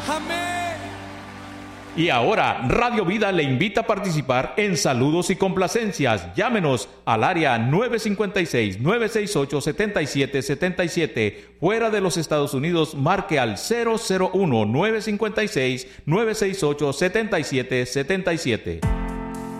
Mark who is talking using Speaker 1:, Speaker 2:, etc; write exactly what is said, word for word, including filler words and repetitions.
Speaker 1: Amén.
Speaker 2: Y ahora, Radio Vida le invita a participar en saludos y complacencias. Llámenos al área nueve cinco seis, nueve seis ocho, siete siete siete siete. Fuera de los Estados Unidos, marque al cero cero uno, nueve cinco seis, nueve seis ocho, siete siete siete siete.